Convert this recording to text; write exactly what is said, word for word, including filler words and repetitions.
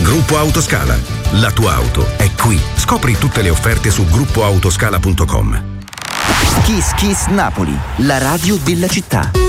Gruppo Autoscala. La tua auto è qui. Scopri tutte le offerte su gruppo autoscala punto com. Kiss Kiss Napoli, la radio della città.